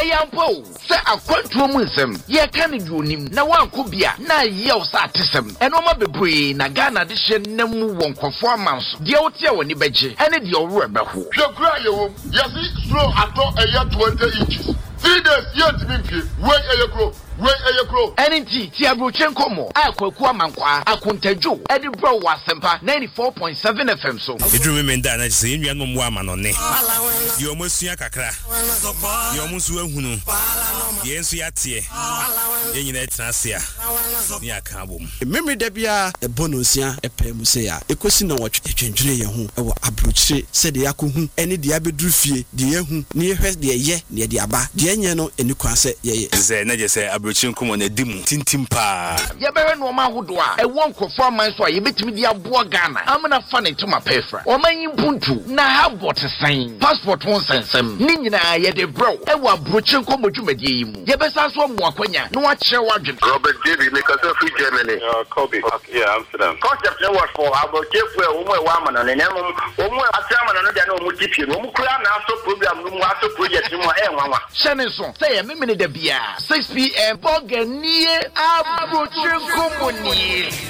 Eyampo, say akwantuo mu nsem. Ye ka ne di onim na wanko bia na ye o sa atesem. Eno ma bebre na Ghana de hye nemu won kwofo amanso. De o tie woni beje. Ene de o ro ebeho. Hwekura ye wo. Yesi slow ato eya 20 inches. 3 days yet be wait eyekro. Wait eyekro. Enti ti abrochen komo. Akwaku amankwa akontajo. Edi bro wasempa 94.7 FM so. Edru me nda na se enua no mo ama no ne. Ye omosua kakra. Ye omusu ahunu. Ye ensu yatie. Ye nyina etrase a. Ni aka bom. Memory da bia e bonosia epe mu se ya. Ekosi na wotwe twendwene ye ho e wo abrochire se de yakohu ene de abeduru fie de yehu ne yehwe de ye ne de aba. De enye no eni kwa se ye. Ze na je se abrochire nkomo na dimu tintim pa. Ye bere no ma hodo a e won krofo aman so a ye betimi de aboa Ghana. Amna fa ne tuma pefra. O man yimpuntu na ha botesan. Passport won sensem. Ni nyina ye de bro. E wo abrochire nkomo dwumadie yi mu. Ye besa so mo akwanya na wa kire wadwen. Robert David make us free Germany. Kobe. Yeah, Amsterdam. Concept was for about where woman and them atama no dia no mu tipie no mu kura na so program no mu aso project no e nwanwa. Shane so say ye memene da bia 6 p.m. Boganie abrochire nkomo ni.